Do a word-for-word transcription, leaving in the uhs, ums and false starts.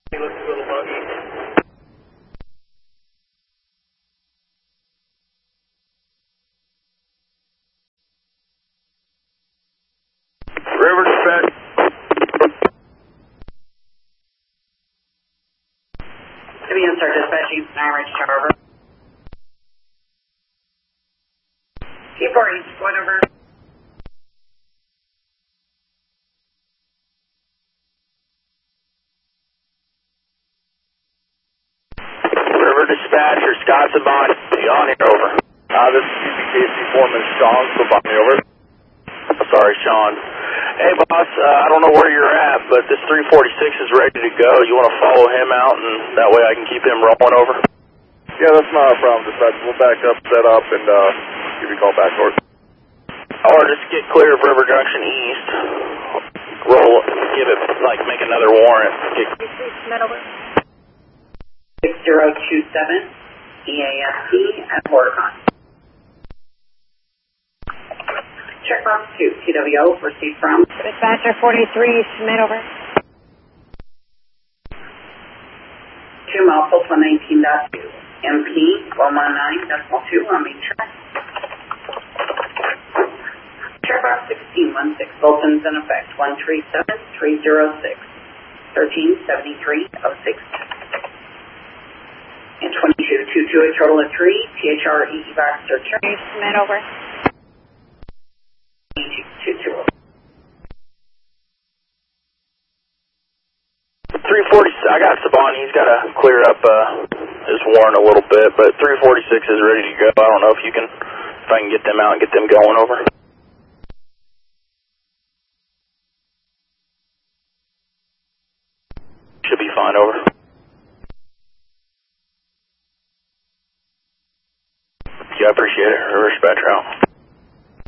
Let's go to buggy. River dispatch. To be insert dispatching, nine Ridge Tower. T four East, going over. River dispatcher, Scott Sabani, on here, over. Uh, this is C P K C Foreman Sean Sabani, over. Sorry, Sean. Hey, boss, uh, I don't know where you're at, but this three forty-six is ready to go. You want to follow him out, and that way I can keep him rolling over? Yeah, that's not a problem, dispatch. We'll back up, set up, and uh, give you a call back, or Or just get clear of River Junction East. Roll, give it, like, make another warrant. Get six zero two seven E A S T at BorderCon. Checkbox two, T W O, received from. Dispatcher forty-three, submit over. two Malpos one nineteen dot two, M P one one nine decimal two on main track. Checkbox sixteen one six, Bolton's in effect, one three seven three zero six, thirteen seventy-three oh six. And twenty-two two two, a total of three, T H R E evac search. Submit over. two two oh. three forty-six, I got Sabani, he's got to clear up uh, his warrant a little bit, but three forty-six is ready to go. I don't know if you can, if I can get them out and get them going over. Should be fine, over. Yeah, I appreciate it. River dispatcher out.